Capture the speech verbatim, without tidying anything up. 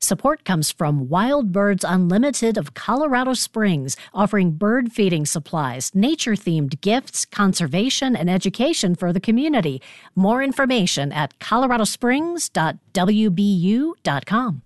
Support comes from Wild Birds Unlimited of Colorado Springs, offering bird feeding supplies, nature-themed gifts, conservation, and education for the community. More information at colorado springs dot w b u dot com.